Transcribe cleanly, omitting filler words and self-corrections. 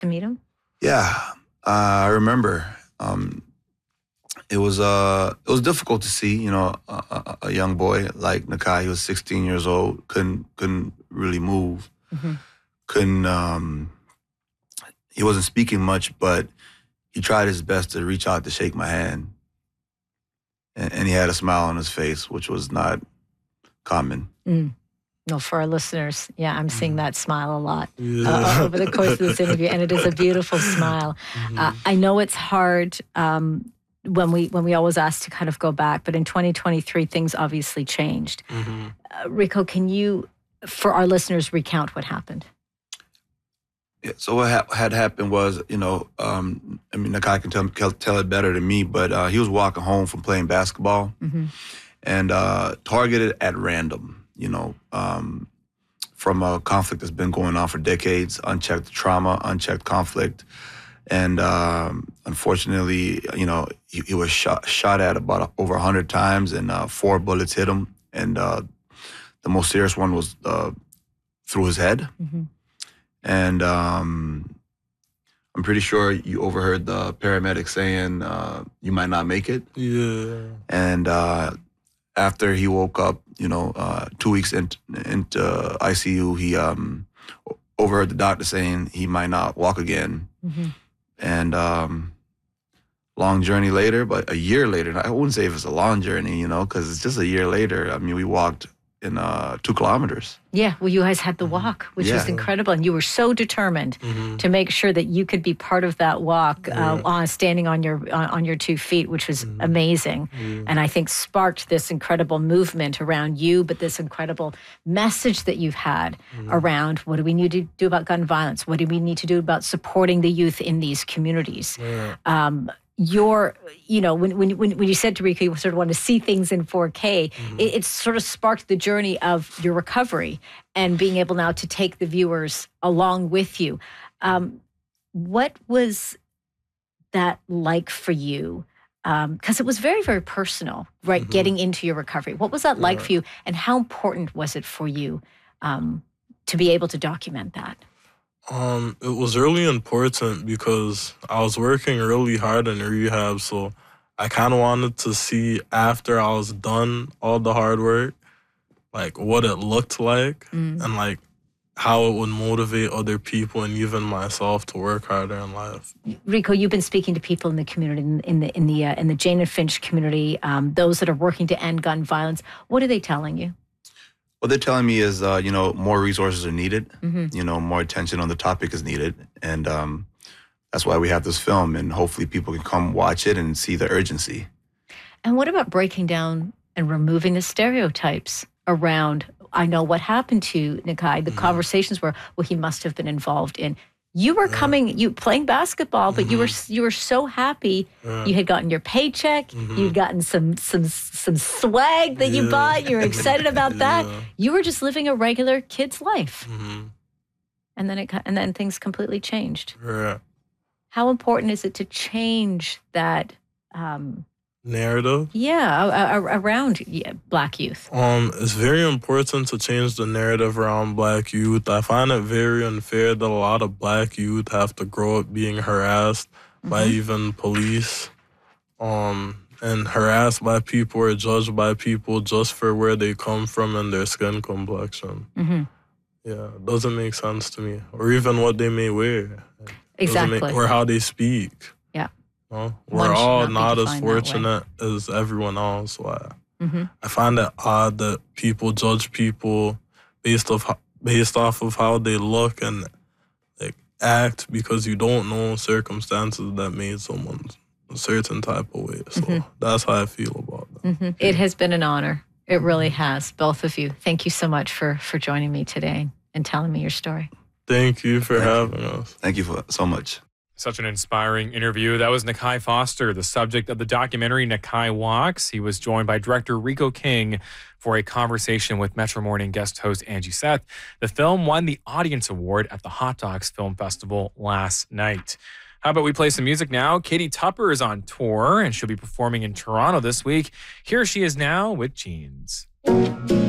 to meet him? Yeah, I remember. It was difficult to see, you know, a young boy like Nakai. He was 16 years old, couldn't really move, couldn't. He wasn't speaking much, but he tried his best to reach out to shake my hand, and he had a smile on his face, which was not common. No, for our listeners, yeah, I'm seeing that smile a lot over the course of this interview, and it is a beautiful smile. I know it's hard when we always ask to kind of go back, but in 2023, things obviously changed. Rico, can you, for our listeners, recount what happened? Yeah, so what had happened was, you know, I mean, Nakai can tell it better than me, but he was walking home from playing basketball and targeted at random, you know, from a conflict that's been going on for decades, unchecked trauma, unchecked conflict. And unfortunately, you know, he was shot at about over 100 times, and 4 bullets hit him. And the most serious one was through his head. And I'm pretty sure you overheard the paramedic saying, you might not make it. Yeah. And after he woke up, you know, 2 weeks into ICU, he overheard the doctor saying he might not walk again. And long journey later, but a year later, I wouldn't say if it's a long journey, you know, because it's just a year later. I mean, we walked in 2 kilometers. Yeah, well, you guys had the walk, which was incredible. And you were so determined to make sure that you could be part of that walk, standing on your 2 feet, which was amazing. And I think sparked this incredible movement around you, but this incredible message that you've had around what do we need to do about gun violence? What do we need to do about supporting the youth in these communities? You know, when you said to Rico you sort of want to see things in 4K, it sort of sparked the journey of your recovery and being able now to take the viewers along with you. What was that like for you? Because it was very, very personal, right? Getting into your recovery. What was that like for you, and how important was it for you to be able to document that? It was really important because I was working really hard in rehab, so I kind of wanted to see after I was done all the hard work, like what it looked like and like how it would motivate other people and even myself to work harder in life. Rico, you've been speaking to people in the community, in the Jane and Finch community, those that are working to end gun violence. What are they telling you? What they're telling me is, you know, more resources are needed. You know, more attention on the topic is needed. And that's why we have this film. And hopefully people can come watch it and see the urgency. And what about breaking down and removing the stereotypes around, I know what happened to Nakai, the conversations were, well, he must have been involved in. You were playing basketball, but you were so happy. You had gotten your paycheck. You'd gotten some swag that you bought. You were excited about that. You were just living a regular kid's life, and then things completely changed. How important is it to change that narrative? Around Black youth. It's very important to change the narrative around Black youth. I find it very unfair that a lot of Black youth have to grow up being harassed by even police, and harassed by people or judged by people just for where they come from and their skin complexion. Yeah, it doesn't make sense to me. Or even what they may wear. Exactly. Or how they speak. We're all not as fortunate as everyone else. I find it odd that people judge people based off of how they look and like act because you don't know circumstances that made someone a certain type of way. So that's how I feel about that. It has been an honor. It really has, both of you. Thank you so much for joining me today and telling me your story. Thank you for having us. Thank you so much. Such an inspiring interview. That was Nakai Foster, the subject of the documentary Nakai Walks. He was joined by director Rico King for a conversation with Metro Morning guest host Angie Seth. The film won the Audience Award at the Hot Docs Film Festival last night. How about we play some music now? Katie Tupper is on tour, and she'll be performing in Toronto this week. Here she is now with Jeans.